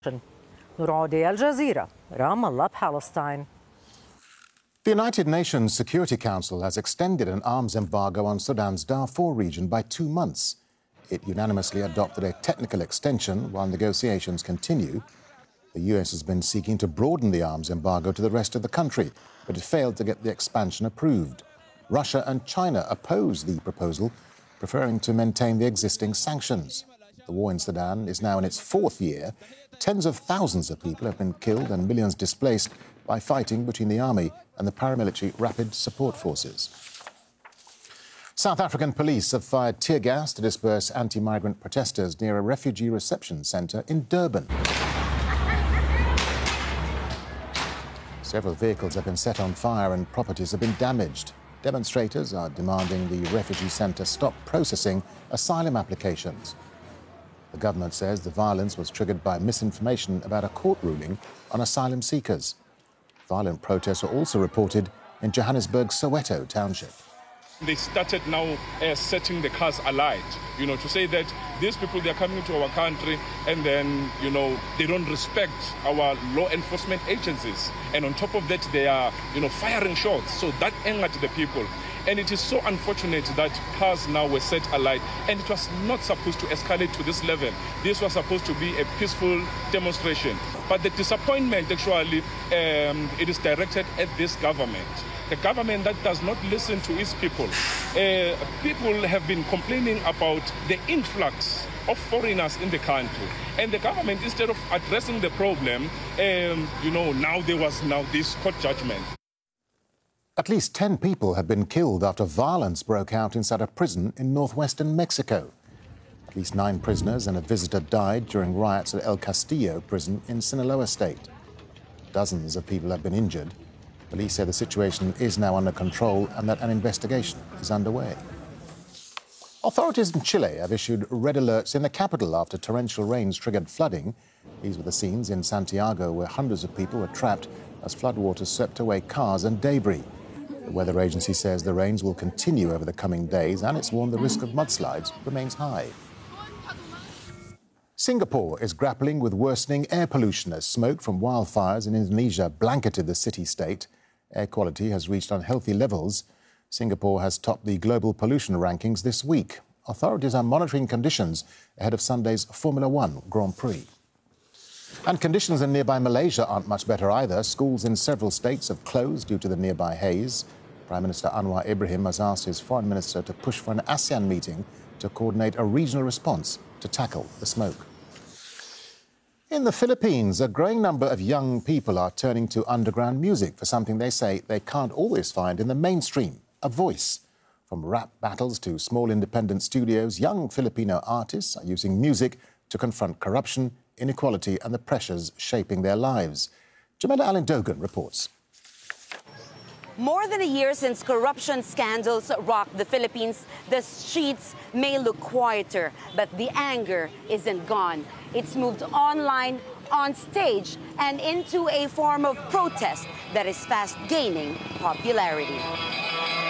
نورعودي الجزيرة رام الله Palestine. The United Nations Security Council has extended an arms embargo on Sudan's Darfur region by 2 months. It unanimously adopted a technical extension while negotiations continue. The US has been seeking to broaden the arms embargo to the rest of the country, but it failed to get the expansion approved. Russia and China oppose the proposal, preferring to maintain the existing sanctions. The war in Sudan is now in its 4th year. Tens of thousands of people have been killed and millions displaced by fighting between the army and the paramilitary Rapid Support Forces. South African police have fired tear gas to disperse anti-migrant protesters near a refugee reception centre in Durban. Several vehicles have been set on fire and properties have been damaged. Demonstrators are demanding the refugee centre stop processing asylum applications. The government says the violence was triggered by misinformation about a court ruling on asylum seekers. Violent protests were also reported in Johannesburg's Soweto township. They started now setting the cars alight, to say that these people, they're coming to our country and then, they don't respect our law enforcement agencies. And on top of that, they are, firing shots. So that angered the people. And it is so unfortunate that cars now were set alight, and it was not supposed to escalate to this level. This was supposed to be a peaceful demonstration. But the disappointment, actually, it is directed at this government. The government that does not listen to its people. People have been complaining about the influx of foreigners in the country. And the government, instead of addressing the problem, now there was this court judgment. At least 10 people have been killed after violence broke out inside a prison in northwestern Mexico. At least 9 prisoners and a visitor died during riots at El Castillo prison in Sinaloa state. Dozens of people have been injured. Police say the situation is now under control and that an investigation is underway. Authorities in Chile have issued red alerts in the capital after torrential rains triggered flooding. These were the scenes in Santiago where hundreds of people were trapped as floodwaters swept away cars and debris. The weather agency says the rains will continue over the coming days and it's warned the risk of mudslides remains high. Singapore is grappling with worsening air pollution as smoke from wildfires in Indonesia blanketed the city-state. Air quality has reached unhealthy levels. Singapore has topped the global pollution rankings this week. Authorities are monitoring conditions ahead of Sunday's Formula One Grand Prix. And conditions in nearby Malaysia aren't much better either. Schools in several states have closed due to the nearby haze. Prime Minister Anwar Ibrahim has asked his foreign minister to push for an ASEAN meeting to coordinate a regional response to tackle the smoke. In the Philippines, a growing number of young people are turning to underground music for something they say they can't always find in the mainstream, a voice. From rap battles to small independent studios, young Filipino artists are using music to confront corruption, inequality and the pressures shaping their lives. Jamila Allen-Dogan reports. More than a year since corruption scandals rocked the Philippines, the streets may look quieter, but the anger isn't gone. It's moved online, on stage, and into a form of protest that is fast gaining popularity.